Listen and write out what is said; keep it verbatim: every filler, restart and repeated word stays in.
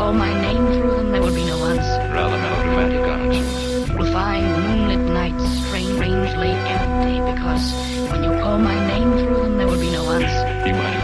call my name through them, there would be no answer. Rather melodramatic answers. You'll find moonlit nights strangely empty, because when you call my name through them, there would be no answer. You might